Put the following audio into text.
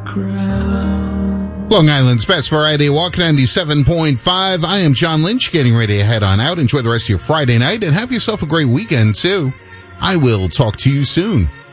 Long Island's best variety walk 97.5. I am John Lynch, getting ready to head on out. Enjoy the rest of your Friday night and have yourself a great weekend too. I will talk to you soon.